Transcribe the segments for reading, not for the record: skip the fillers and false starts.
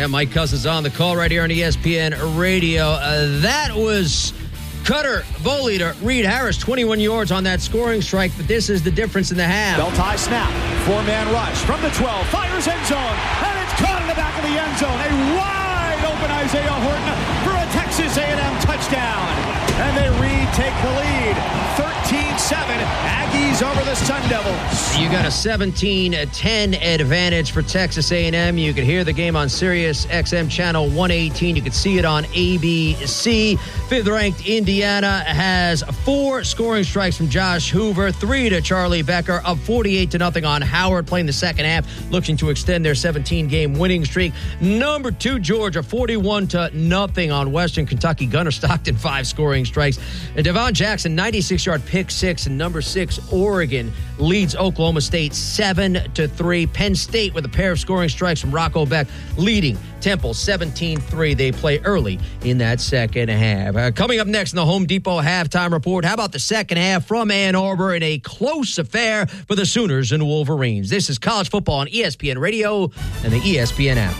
Yeah, Mike Cousins on the call right here on ESPN Radio. That was Cutter, Bolita, Reed Harris, 21 yards on that scoring strike, but this is the difference in the half. Belt high snap, four-man rush from the 12, fires end zone, and it's caught in the back of the end zone. A wide open Isaiah Horton for a Texas A&M touchdown. And they retake the lead, 13-7, Aggies over the Sun Devils. You got a 17-10 advantage for Texas A&M. You could hear the game on Sirius XM Channel 118. You could see it on ABC. Fifth-ranked Indiana has 4 scoring strikes from Josh Hoover, 3 to Charlie Becker, up 48-0 on Howard, playing the second half, looking to extend their 17-game winning streak. Number 2, Georgia, 41-0 on Western Kentucky. Gunnar Stockton, 5 scoring strikes. And Devon Jackson, 96-yard pick 6. And number 6, Oregon leads Oklahoma State 7-3. Penn State with a pair of scoring strikes from Rocco Beck leading Temple 17-3. They play early in that second half. Coming up next in the Home Depot halftime report, how about the second half from Ann Arbor in a close affair for the Sooners and Wolverines? This is college football on ESPN Radio and the ESPN app.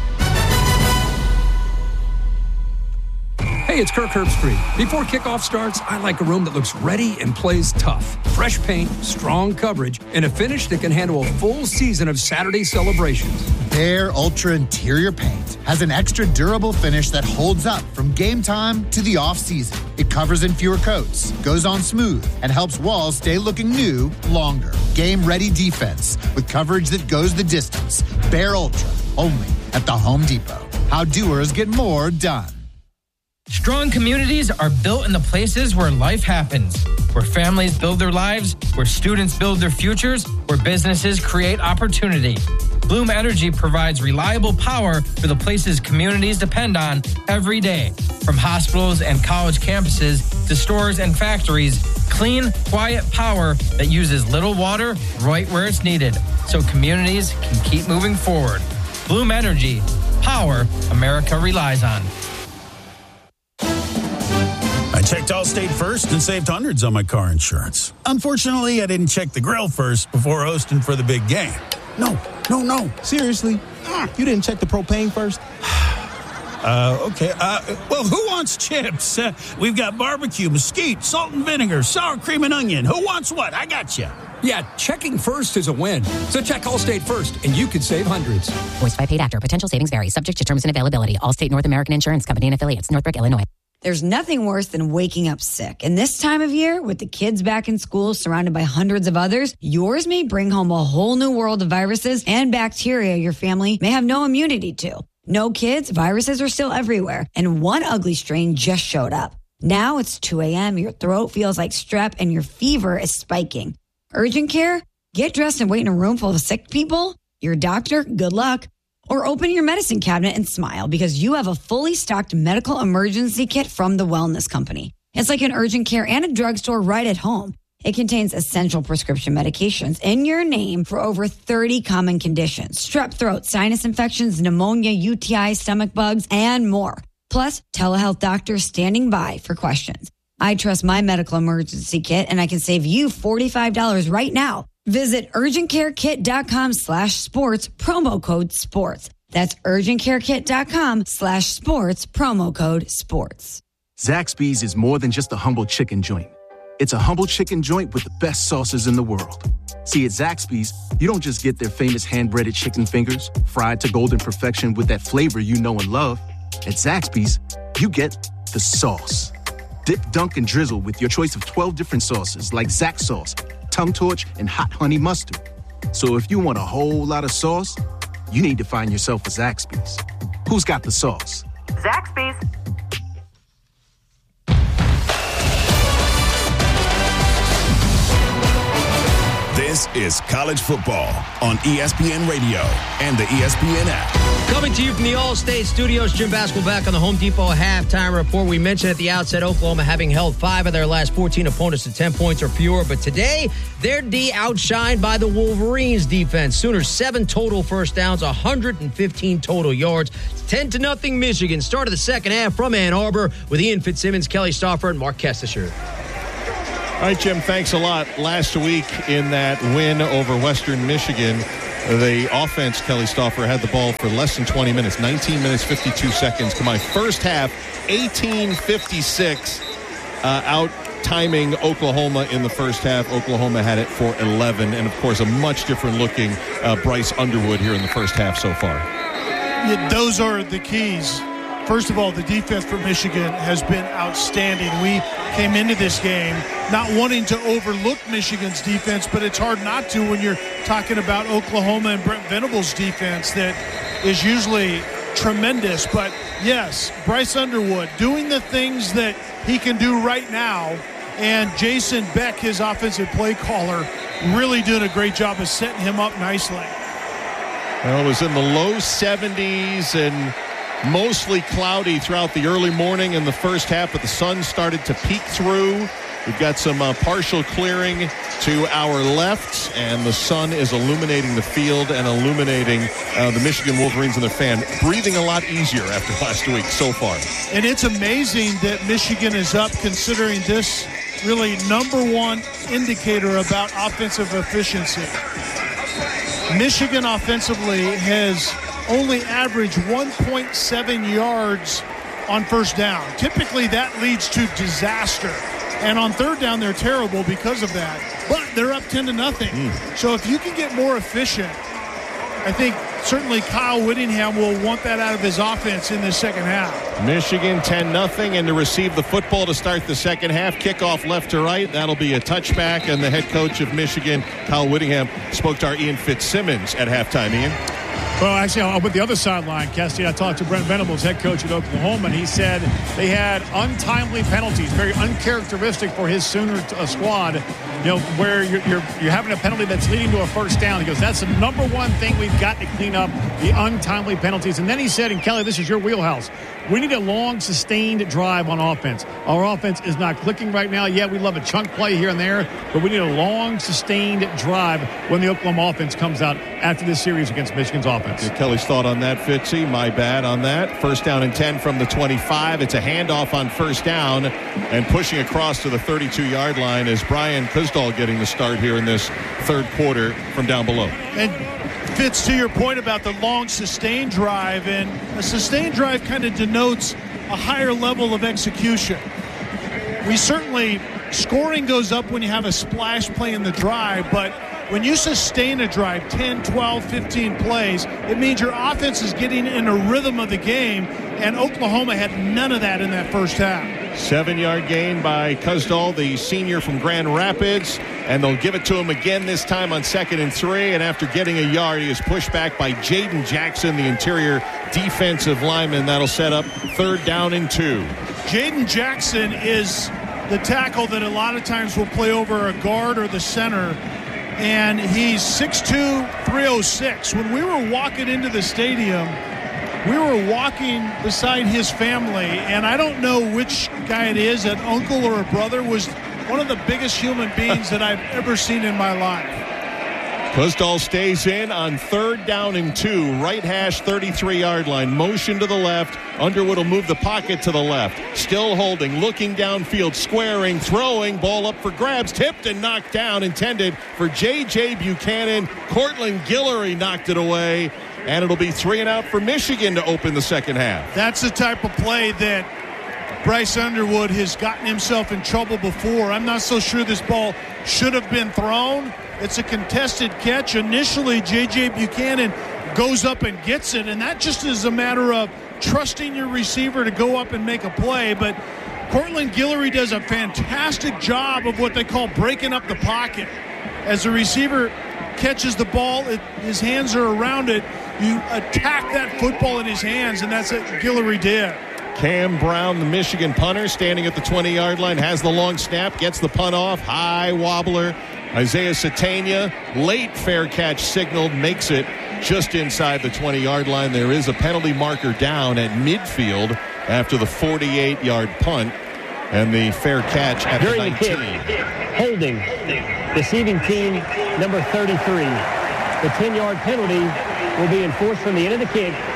Hey, it's Kirk Herbstreit. Before kickoff starts, I like a room that looks ready and plays tough. Fresh paint, strong coverage, and a finish that can handle a full season of Saturday celebrations. Behr Ultra Interior Paint has an extra durable finish that holds up from game time to the off-season. It covers in fewer coats, goes on smooth, and helps walls stay looking new longer. Game-ready defense with coverage that goes the distance. Behr Ultra, only at the Home Depot. How doers get more done. Strong communities are built in the places where life happens, where families build their lives, where students build their futures, where businesses create opportunity. Bloom Energy provides reliable power for the places communities depend on every day. From hospitals and college campuses to stores and factories, clean, quiet power that uses little water right where it's needed, so communities can keep moving forward. Bloom Energy, power America relies on. I checked Allstate first and saved hundreds on my car insurance. Unfortunately, I didn't check the grill first before hosting for the big game. No. Seriously? You didn't check the propane first? Okay. Well, who wants chips? We've got barbecue, mesquite, salt and vinegar, sour cream and onion. Who wants what? I got you. Yeah, checking first is a win. So check Allstate first, and you could save hundreds. Voiced by paid actor. Potential savings vary. Subject to terms and availability. Allstate North American Insurance Company and affiliates. Northbrook, Illinois. There's nothing worse than waking up sick. And this time of year, with the kids back in school surrounded by hundreds of others, yours may bring home a whole new world of viruses and bacteria your family may have no immunity to. No kids, viruses are still everywhere. And one ugly strain just showed up. Now it's 2 a.m., your throat feels like strep, and your fever is spiking. Urgent care? Get dressed and wait in a room full of sick people? Your doctor? Good luck. Or open your medicine cabinet and smile because you have a fully stocked medical emergency kit from the Wellness Company. It's like an urgent care and a drugstore right at home. It contains essential prescription medications in your name for over 30 common conditions. Strep throat, sinus infections, pneumonia, UTI, stomach bugs, and more. Plus, telehealth doctors standing by for questions. I trust my medical emergency kit and I can save you $45 right now. Visit urgentcarekit.com/sports, promo code sports. That's urgentcarekit.com/sports, promo code sports. Zaxby's is more than just a humble chicken joint. It's a humble chicken joint with the best sauces in the world. See, at Zaxby's, you don't just get their famous hand-breaded chicken fingers, fried to golden perfection with that flavor you know and love. At Zaxby's, you get the sauce. Dip, dunk, and drizzle with your choice of 12 different sauces like Zax sauce, Tongue Torch, and Hot Honey Mustard. So if you want a whole lot of sauce, you need to find yourself a Zaxby's. Who's got the sauce? Zaxby's. This is college football on ESPN Radio and the ESPN app. Coming to you from the All-State Studios, Jim Baskel back on the Home Depot halftime report. We mentioned at the outset Oklahoma having held 5 of their last 14 opponents to 10 points or fewer, but today their D outshined by the Wolverines defense. Sooners 7 total first downs, 115 total yards. 10-0 Michigan. Start of the second half from Ann Arbor with Ian Fitzsimmons, Kelly Stauffer, and Mark Kestisher. All right, Jim, thanks a lot. Last week in that win over Western Michigan, The offense, Kelly Stauffer, had the ball for less than 20 minutes, 19 minutes, 52 seconds. Combined first half, 18:56, out timing Oklahoma in the first half. Oklahoma had it for 11. And, of course, a much different looking Bryce Underwood here in the first half so far. Yeah, those are the keys. First of all, the defense for Michigan has been outstanding. We came into this game not wanting to overlook Michigan's defense, but it's hard not to when you're talking about Oklahoma and Brent Venables' defense that is usually tremendous. But, yes, Bryce Underwood doing the things that he can do right now, and Jason Beck, his offensive play caller, really doing a great job of setting him up nicely. Well, it was in the low 70s and mostly cloudy throughout the early morning in the first half, but the sun started to peek through. We've got some partial clearing to our left, and the sun is illuminating the field and illuminating the Michigan Wolverines and their fan. Breathing a lot easier after last week so far. And it's amazing that Michigan is up, considering this really number one indicator about offensive efficiency. Michigan offensively has only averaged 1.7 yards on first down. Typically that leads to disaster. And on third down, they're terrible because of that. But they're up 10-0. So if you can get more efficient, I think certainly Kyle Whittingham will want that out of his offense in the second half. Michigan 10-0, and to receive the football to start the second half, kickoff left to right. That'll be a touchback, and the head coach of Michigan, Kyle Whittingham, spoke to our Ian Fitzsimmons at halftime. Ian? Well, actually, I'm with the other sideline, Cassidy. I talked to Brent Venables, head coach at Oklahoma, and he said they had untimely penalties, very uncharacteristic for his Sooner squad, where you're having a penalty that's leading to a first down. He goes, that's the number one thing we've got to clean up, the untimely penalties. And then he said, and Kelly, this is your wheelhouse, we need a long, sustained drive on offense. Our offense is not clicking right now. Yeah, we love a chunk play here and there, but we need a long, sustained drive when the Oklahoma offense comes out after this series against Michigan's offense. Kelly's thought on that, Fitzy. My bad on that. First down and 10 from the 25. It's a handoff on first down, and pushing across to the 32-yard line is Brian Kuzdal getting the start here in this third quarter from down below. And Fitz, to your point about the long sustained drive, and a sustained drive kind of denotes a higher level of execution. We certainly, scoring goes up when you have a splash play in the drive, but when you sustain a drive 10, 12, 15 plays, it means your offense is getting in a rhythm of the game, and Oklahoma had none of that in that first half. 7-yard gain by Kuzdal, the senior from Grand Rapids, and they'll give it to him again this time on 2nd and 3, and after getting a yard, he is pushed back by Jaden Jackson, the interior defensive lineman. That'll set up 3rd down and 2. Jaden Jackson is the tackle that a lot of times will play over a guard or the center, and he's 6'2", 306. When we were walking into the stadium, we were walking beside his family, and I don't know which guy it is, an uncle or a brother, was one of the biggest human beings that I've ever seen in my life. Kuzdal stays in on 3rd down and 2, right hash 33-yard line. Motion to the left. Underwood will move the pocket to the left. Still holding, looking downfield, squaring, throwing. Ball up for grabs, tipped and knocked down. Intended for J.J. Buchanan. Cortland Guillory knocked it away. And it'll be 3 and out for Michigan to open the second half. That's the type of play that Bryce Underwood has gotten himself in trouble before. I'm not so sure this ball should have been thrown. It's a contested catch. Initially, J.J. Buchanan goes up and gets it, and that just is a matter of trusting your receiver to go up and make a play. But Cortland Guillory does a fantastic job of what they call breaking up the pocket. As the receiver catches the ball, his hands are around it, you attack that football in his hands, and that's what Guillory did. Cam Brown, the Michigan punter, standing at the 20-yard line, has the long snap, gets the punt off, high wobbler. Isaiah Satania, late fair catch signaled, makes it just inside the 20-yard line. There is a penalty marker down at midfield after the 48-yard punt, and the fair catch at the 19. Holding, deceiving team number 33. The 10-yard penalty will be enforced from the end of the kick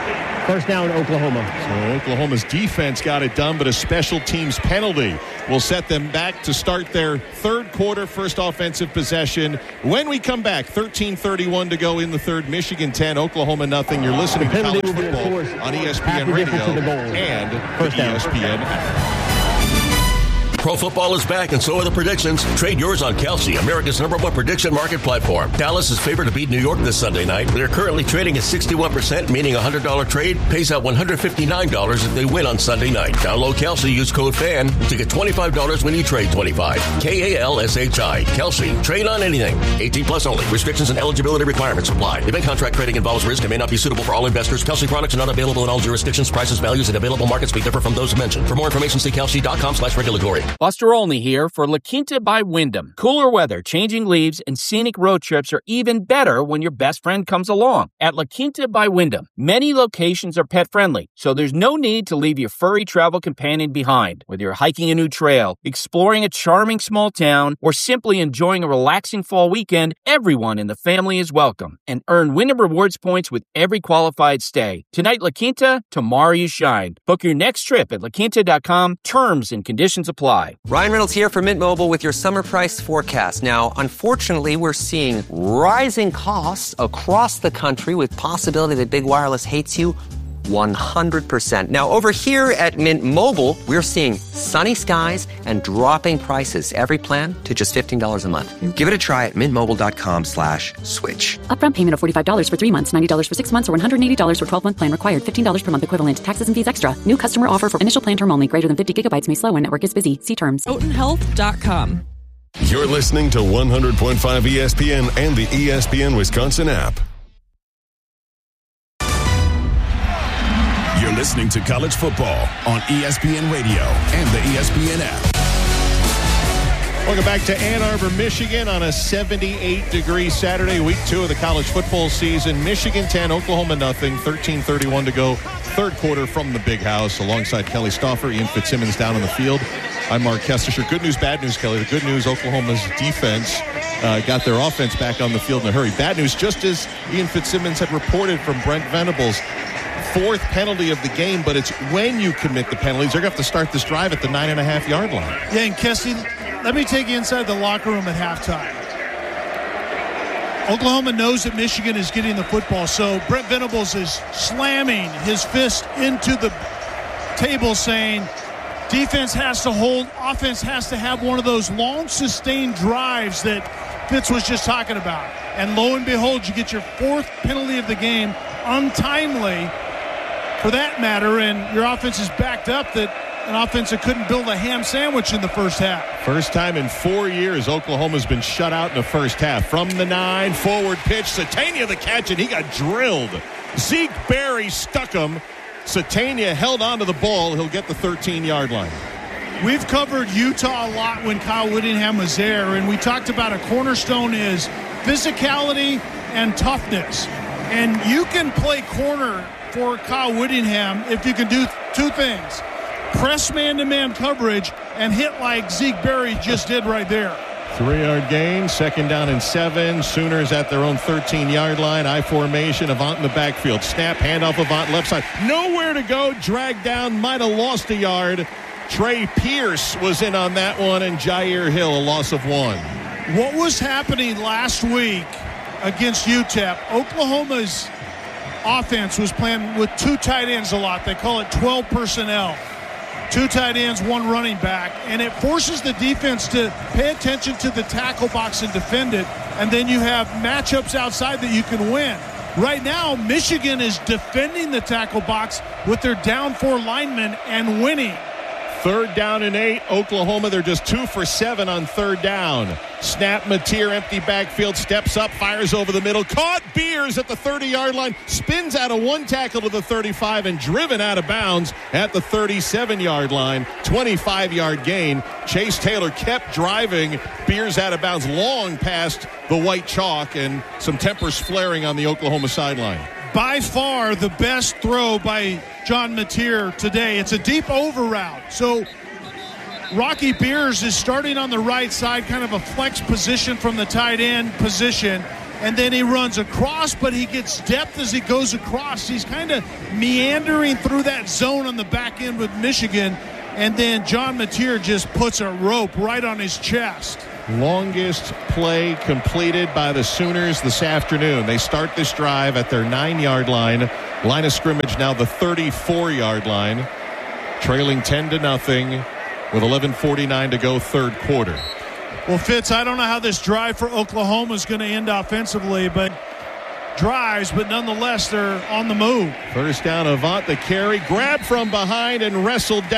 First down, Oklahoma. So Oklahoma's defense got it done, but a special teams penalty will set them back to start their third quarter, first offensive possession. When we come back, 13:31 to go in the third. Michigan 10, Oklahoma nothing. You're listening to College Football on ESPN Radio and the ESPN app. Pro football is back, and so are the predictions. Trade yours on Kalshi, America's #1 prediction market platform. Dallas is favored to beat New York this Sunday night. They're currently trading at 61%, meaning a $100 trade pays out $159 if they win on Sunday night. Download Kalshi, use code FAN to get $25 when you trade 25. KALSHI. Kalshi. Trade on anything. 18 plus only. Restrictions and eligibility requirements apply. Event contract trading involves risk and may not be suitable for all investors. Kalshi products are not available in all jurisdictions. Prices, values, and available markets may differ from those mentioned. For more information, see kalshi.com/regulatory. Buster Olney here for La Quinta by Wyndham. Cooler weather, changing leaves, and scenic road trips are even better when your best friend comes along. At La Quinta by Wyndham, many locations are pet-friendly, so there's no need to leave your furry travel companion behind. Whether you're hiking a new trail, exploring a charming small town, or simply enjoying a relaxing fall weekend, everyone in the family is welcome. And earn Wyndham Rewards points with every qualified stay. Tonight, La Quinta, tomorrow you shine. Book your next trip at laquinta.com. Terms and conditions apply. Ryan Reynolds here for Mint Mobile with your summer price forecast. Now, unfortunately, we're seeing rising costs across the country with possibility that big wireless hates you 100%. Now, over here at Mint Mobile, we're seeing sunny skies and dropping prices. Every plan to just $15 a month. Give it a try at mintmobile.com/switch. Upfront payment of $45 for 3 months, $90 for 6 months, or $180 for 12-month plan required. $15 per month equivalent. Taxes and fees extra. New customer offer for initial plan term only. Greater than 50 gigabytes may slow when network is busy. See terms. OatenHealth.com. You're listening to 100.5 ESPN and the ESPN Wisconsin app. You're listening to College Football on ESPN Radio and the ESPN app. Welcome back to Ann Arbor, Michigan on a 78-degree Saturday, week 2 of the college football season. Michigan 10, Oklahoma nothing, 13:31 to go. Third quarter from the Big House alongside Kelly Stauffer, Ian Fitzsimmons down on the field. I'm Mark Kestisher. Good news, bad news, Kelly. The good news, Oklahoma's defense got their offense back on the field in a hurry. Bad news, just as Ian Fitzsimmons had reported from Brent Venables, 4th penalty of the game, but it's when you commit the penalties. They're going to have to start this drive at the 9.5-yard line. Yeah, and Kesty, let me take you inside the locker room at halftime. Oklahoma knows that Michigan is getting the football, so Brent Venables is slamming his fist into the table saying, defense has to hold, offense has to have one of those long sustained drives that Fitz was just talking about. And lo and behold, you get your 4th penalty of the game, untimely for that matter, and your offense is backed up that an offense that couldn't build a ham sandwich in the first half. First time in 4 years Oklahoma's been shut out in the first half. From the 9, forward pitch, Satania the catch, and he got drilled. Zeke Berry stuck him. Satania held onto the ball. He'll get the 13-yard line. We've covered Utah a lot when Kyle Whittingham was there, and we talked about a cornerstone is physicality and toughness. And you can play corner for Kyle Whittingham if you can do 2 things. Press man-to-man coverage and hit like Zeke Berry just did right there. 3-yard gain, 2nd down and 7. Sooners at their own 13-yard line. I formation, Avant in the backfield. Snap, handoff, Avant left side. Nowhere to go, dragged down, might have lost a yard. Trey Pierce was in on that one, and Jair Hill, a loss of 1. What was happening last week against UTEP, Oklahoma's offense was playing with 2 tight ends a lot. They call it 12 personnel. 2 tight ends, 1 running back. And it forces the defense to pay attention to the tackle box and defend it. And then you have matchups outside that you can win. Right now, Michigan is defending the tackle box with their down 4 linemen and winning. 3rd down and 8. Oklahoma, they're just 2 for 7 on 3rd down. Snap, Mateer, empty backfield, steps up, fires over the middle. Caught Beers at the 30-yard line. Spins out of 1 tackle to the 35 and driven out of bounds at the 37-yard line. 25-yard gain. Chase Taylor kept driving. Beers out of bounds long past the white chalk, and some tempers flaring on the Oklahoma sideline. By far the best throw by John Mateer today. It's a deep over route. So Rocky Beers is starting on the right side, kind of a flex position from the tight end position. and then he runs across, but he gets depth as he goes across. He's kind of meandering through that zone on the back end with Michigan, and then John Mateer just puts a rope right on his chest. Longest play completed by the Sooners this afternoon. They start this drive at their 9-yard line. Line of scrimmage now the 34-yard line. Trailing 10-0 with 11:49 to go, third quarter. Well, Fitz, I don't know how this drive for Oklahoma is going to end offensively, but nonetheless, they're on the move. First down, Avant the carry, grabbed from behind and wrestled down.